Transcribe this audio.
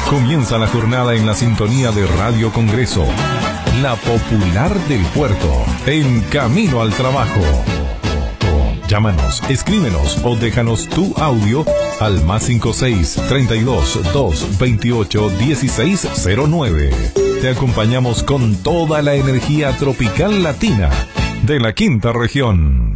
Comienza la jornada en la sintonía de Radio Congreso, la popular del puerto, en camino al trabajo. Llámanos, escríbenos o déjanos tu audio al +56 32 2 28 1609. Te acompañamos con toda la energía tropical latina de la quinta región.